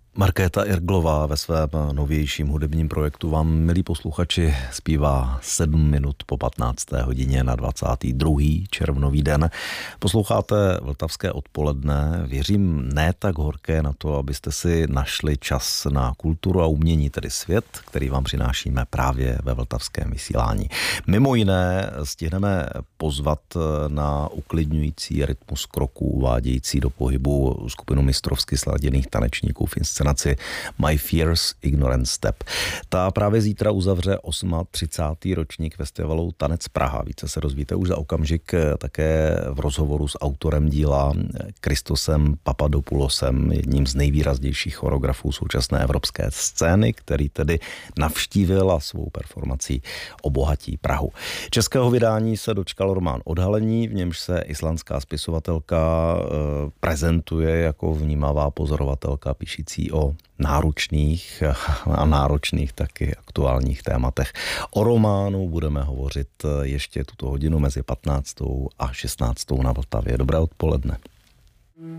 Markéta Irglová ve svém novějším hudebním projektu vám, milí posluchači, zpívá 7 minut po 15. hodině na 22. červnový den. Posloucháte Vltavské odpoledne, věřím ne tak horké na to, abyste si našli čas na kulturu a umění, tedy svět, který vám přinášíme právě ve Vltavském vysílání. Mimo jiné stihneme pozvat na uklidňující rytmus kroků uvádějící do pohybu skupinu mistrovsky sladěných tanečníků v inscenaci My Fierce Ignorance Step. Ta právě zítra uzavře 38. ročník festivalu Tanec Praha. Více se dozvíte už za okamžik také v rozhovoru s autorem díla Christosem Papadopoulosem, jedním z nejvýraznějších choreografů současné evropské scény, který tedy navštívil a svou performací obohatí Prahu. Českého vydání se dočkal román Odhalení, v němž se islandská spisovatelka prezentuje jako vnímavá pozorovatelka píšící o náročných a náročných taky aktuálních tématech. O románu budeme hovořit ještě tuto hodinu mezi 15. a 16. na Vltavě. Dobré odpoledne.